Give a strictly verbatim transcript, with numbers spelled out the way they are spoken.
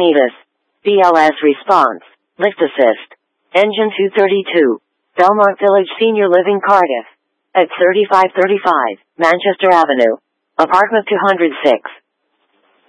Mevis. B L S response. Lift assist. Engine two thirty-two. Belmont Village Senior Living Cardiff. At thirty-five thirty-five, Manchester Avenue. Apartment two oh six.